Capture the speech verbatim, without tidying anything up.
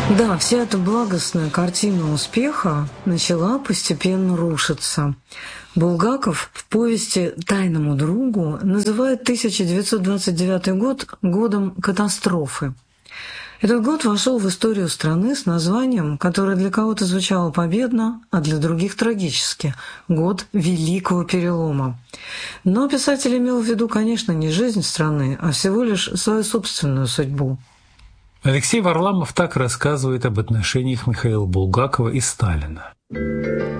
Да, вся эта благостная картина успеха начала постепенно рушиться. Булгаков в повести «Тайному другу» называет тысяча девятьсот двадцать девятый год годом катастрофы. Этот год вошел в историю страны с названием, которое для кого-то звучало победно, а для других трагически – год Великого Перелома. Но писатель имел в виду, конечно, не жизнь страны, а всего лишь свою собственную судьбу. Алексей Варламов так рассказывает об отношениях Михаила Булгакова и Сталина.